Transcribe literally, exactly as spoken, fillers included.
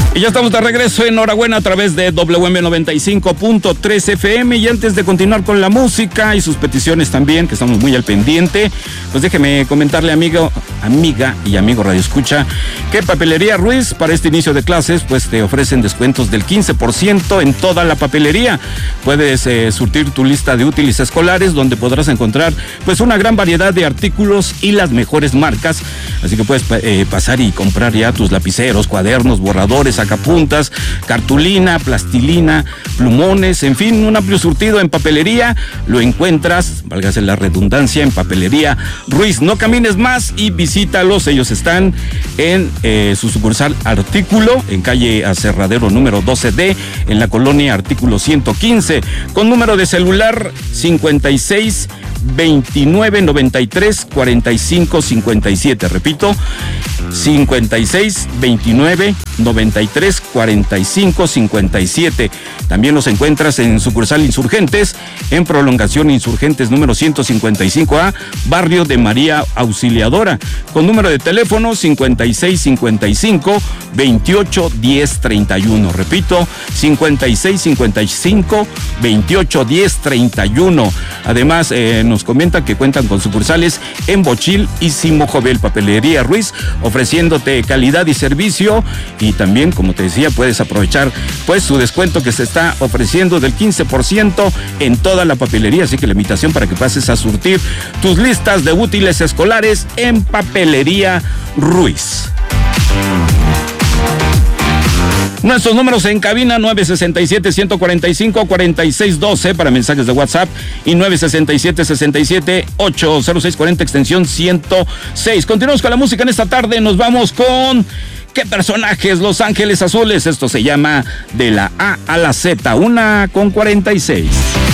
Y ya estamos de regreso. Enhorabuena a través de W M noventa y cinco punto tres F M. Y antes de continuar con la música y sus peticiones también, que estamos muy al pendiente, pues déjeme comentarle, amigo, amiga y amigo Radio Escucha, que Papelería Ruiz, para este inicio de clases, pues te ofrecen descuentos del quince por ciento en toda la papelería. Puedes eh, surtir tu lista de útiles escolares, donde podrás encontrar pues una gran variedad de artículos y las mejores marcas. Así que puedes eh, pasar y comprar ya tus lapiceros, cuadernos, borradores, sacapuntas, cartulina, plastilina, plumones, en fin, un amplio surtido en papelería. Lo encuentras, válgase la redundancia, en Papelería Ruiz. No camines más y visítalos. Ellos están en eh, su sucursal Artículo, en calle Aserradero número doce D, en la colonia Artículo ciento quince, con número de celular cincuenta y seis veintinueve noventa y tres cuarenta y cinco cincuenta y siete. Repito, cincuenta y seis veintinueve noventa y tres cuarenta y cinco cincuenta y siete. También los encuentras en sucursal Insurgentes, en prolongación Insurgentes número ciento cincuenta y cinco A, barrio de María Auxiliadora, con número de teléfono cincuenta y seis cincuenta y cinco veintiocho diez treinta y uno. Repito, cincuenta y seis cincuenta y cinco veintiocho diez treinta y uno. Además, eh, nos comentan que cuentan con sucursales en Bochil y Simojovel. Papelería Ruiz, ofreciéndote calidad y servicio. Y también, como te decía, puedes aprovechar pues su descuento que se está ofreciendo del quince por ciento en toda la papelería. Así que la invitación para que pases a surtir tus listas de útiles escolares en Papelería Ruiz. Nuestros números en cabina: nueve seis siete, uno cuatro cinco, cuatro seis uno dos para mensajes de WhatsApp y nueve seis siete, sesenta y siete, ocho cero seis cuarenta, extensión ciento seis. Continuamos con la música en esta tarde. Nos vamos con ¿qué personajes? Los Ángeles Azules. Esto se llama De la A a la Z, una con cuarenta y seis.